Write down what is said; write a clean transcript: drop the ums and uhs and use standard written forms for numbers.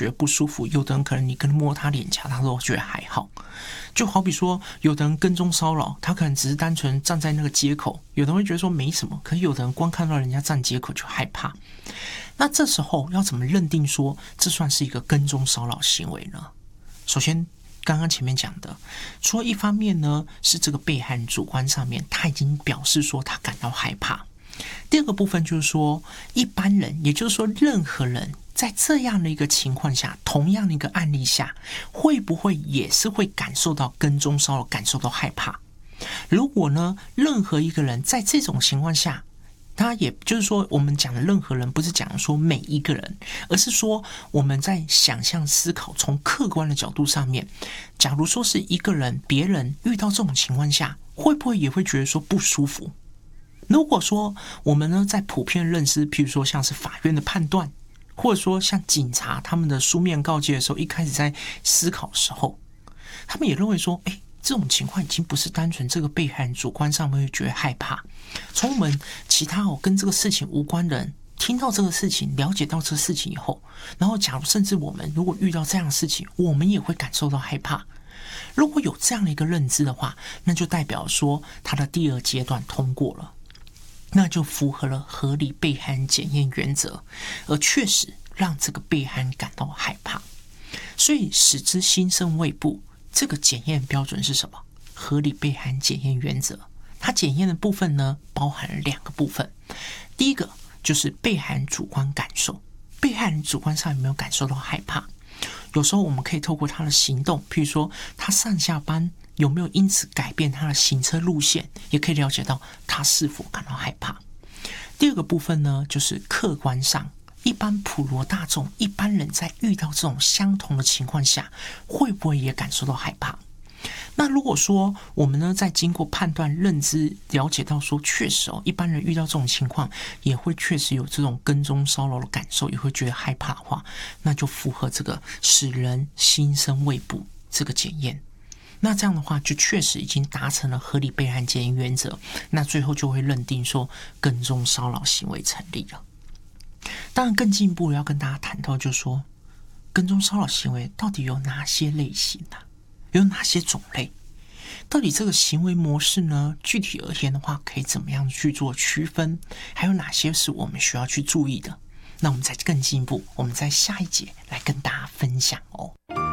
觉得不舒服，有的人可能你跟摸他脸颊，他都觉得还好。就好比说，有的人跟踪骚扰，他可能只是单纯站在那个街口，有的人会觉得说没什么，可是有的人光看到人家站街口就害怕。那这时候要怎么认定说这算是一个跟踪骚扰行为呢？首先，刚刚前面讲的，除了一方面呢是这个被害人主观上面他已经表示说他感到害怕，第二个部分就是说，一般人，也就是说任何人在这样的一个情况下，同样的一个案例下，会不会也是会感受到跟踪骚扰，感受到害怕？如果呢，任何一个人在这种情况下，他也就是说，我们讲的任何人，不是讲说每一个人，而是说我们在想象思考，从客观的角度上面，假如说是一个人，别人遇到这种情况下，会不会也会觉得说不舒服？如果说我们呢，在普遍认知，譬如说像是法院的判断，或者说像警察他们的书面告诫的时候，一开始在思考的时候，他们也认为说，这种情况已经不是单纯这个被害人主观上面会觉得害怕，从我们其他跟这个事情无关的人听到这个事情，了解到这个事情以后，然后假如甚至我们如果遇到这样的事情，我们也会感受到害怕。如果有这样的一个认知的话，那就代表说他的第二阶段通过了，那就符合了合理被害人检验原则，而确实让这个被害人感到害怕。所以使之心生畏怖，这个检验标准是什么？合理被害人检验原则。它检验的部分呢，包含了两个部分。第一个就是被害人主观感受，被害人主观上有没有感受到害怕？有时候我们可以透过他的行动，譬如说他上下班有没有因此改变他的行车路线，也可以了解到他是否感到害怕。第二个部分呢，就是客观上，一般普罗大众一般人在遇到这种相同的情况下，会不会也感受到害怕？那如果说我们呢，在经过判断、认知、了解到说，确实一般人遇到这种情况，也会确实有这种跟踪骚扰的感受，也会觉得害怕的话，那就符合这个使人心生畏怖这个检验。那这样的话，就确实已经达成了合理被害人检验原则，那最后就会认定说跟踪骚扰行为成立了。当然，更进一步要跟大家谈到，就是说跟踪骚扰行为到底有哪些类型呢？有哪些种类？到底这个行为模式呢？具体而言的话，可以怎么样去做区分？还有哪些是我们需要去注意的？那我们再更进一步，我们在下一节来跟大家分享哦。